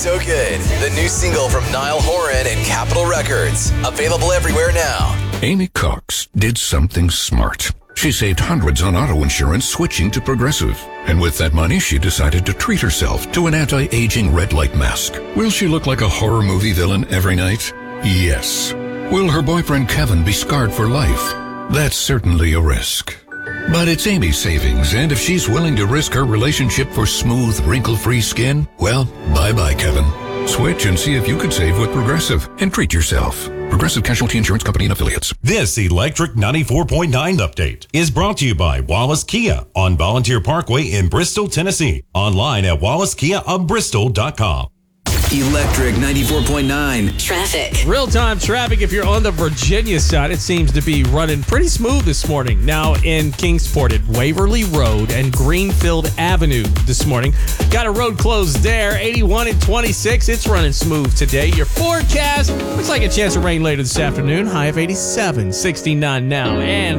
So Good, the new single from Niall Horan and Capitol Records. Available everywhere now. Amy Cox did something smart. She saved hundreds on auto insurance switching to Progressive. And with that money, she decided to treat herself to an anti-aging red light mask. Will she look like a horror movie villain every night? Yes. Will her boyfriend Kevin be scarred for life? That's certainly a risk. But it's Amy's savings, and if she's willing to risk her relationship for smooth, wrinkle-free skin, well, bye-bye, Kevin. Switch and see if you could save with Progressive and treat yourself. Progressive Casualty Insurance Company and Affiliates. This Electric 94.9 update is brought to you by Wallace Kia on Volunteer Parkway in Bristol, Tennessee. Online at wallacekiaofbristol.com. Electric 94.9. Traffic. Real-time traffic. If you're on the Virginia side, it seems to be running pretty smooth this morning. Now in Kingsport at Waverly Road and Greenfield Avenue this morning. Got a road closed there. 81 and 26. It's running smooth today. Your forecast looks like a chance of rain later this afternoon. High of 87. 69 now. And